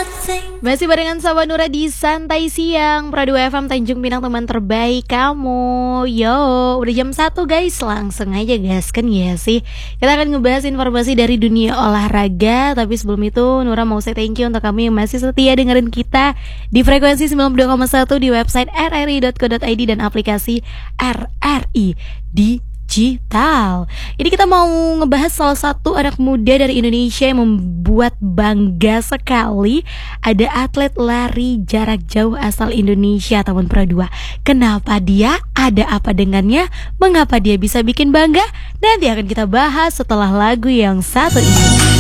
Masih barengan sama Nura di Santai Siang Pradu FM Tanjung Pinang, teman terbaik kamu. Yo, udah jam 1 guys, langsung aja gaskan ya sih. Kita akan ngebahas informasi dari dunia olahraga. Tapi sebelum itu Nura mau say thank you untuk kamu yang masih setia dengerin kita di frekuensi 92,1 di website rri.co.id dan aplikasi RRI Digital. Ini kita mau ngebahas salah satu anak muda dari Indonesia yang membuat bangga sekali. Ada atlet lari jarak jauh asal Indonesia tahun Pro 2. Kenapa dia? Ada apa dengannya? Mengapa dia bisa bikin bangga? Nanti akan kita bahas setelah lagu yang satu ini.